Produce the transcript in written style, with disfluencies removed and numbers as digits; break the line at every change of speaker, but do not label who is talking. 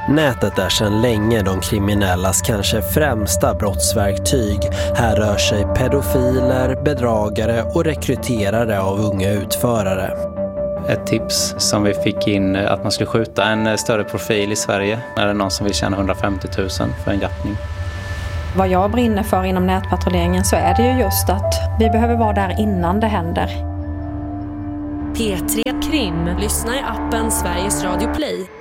Nätet är sedan länge de kriminellas kanske främsta brottsverktyg. Här rör sig pedofiler, bedragare och rekryterare av unga utförare.
Ett tips som vi fick in att man skulle skjuta en större profil i Sverige. Är det någon som vill tjäna 150 000 för en jaktning?
Vad jag brinner för inom nätpatrulleringen så är det ju just att vi behöver vara där innan det händer.
P3 Krim. Lyssna i appen Sveriges Radio Play.